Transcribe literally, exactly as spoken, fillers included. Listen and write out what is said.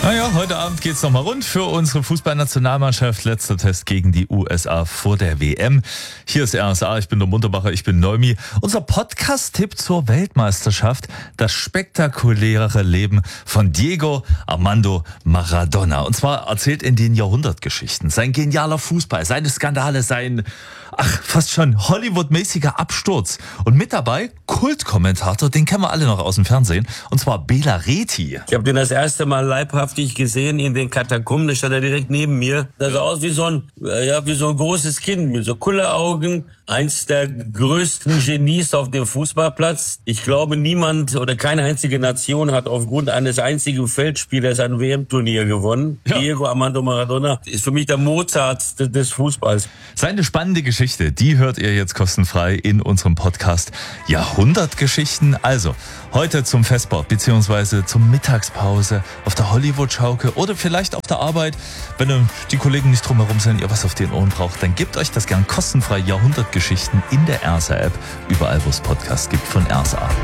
Naja, heute Abend geht's nochmal rund für unsere Fußballnationalmannschaft. Letzter Test gegen die U S A vor der W M. Hier ist R S A, ich bin der Munterbacher, ich bin Neumi. Unser Podcast-Tipp zur Weltmeisterschaft: Das spektakuläre Leben von Diego Armando Maradona. Und zwar erzählt in den Jahrhundertgeschichten. Sein genialer Fußball, seine Skandale, sein, ach, fast schon Hollywood-mäßiger Absturz. Und mit dabei Kultkommentator, den kennen wir alle noch aus dem Fernsehen, und zwar Bela Reti. Ich habe den das erste Mal leibhaftig gesehen in den Katakomben, da stand er direkt neben mir. Das sah aus wie so ein, ja, wie so ein großes Kind mit so Kulleraugen. Eins der größten Genies auf dem Fußballplatz. Ich glaube, niemand oder keine einzige Nation hat aufgrund eines einzigen Feldspielers ein W M-Turnier gewonnen. Ja. Diego Armando Maradona ist für mich der Mozart des Fußballs. Seine spannende Geschichte, die hört ihr jetzt kostenfrei in unserem Podcast Jahrhundertgeschichten. Also, heute zum Festbad bzw. zum Mittagspause auf der Hollywood-Schaukel oder vielleicht auf der Arbeit. Wenn die Kollegen nicht drumherum sind, ihr was auf den Ohren braucht, dann gebt euch das gern kostenfrei Jahrhundertgeschichten in der R S A-App, überall wo es Podcasts gibt von R S A.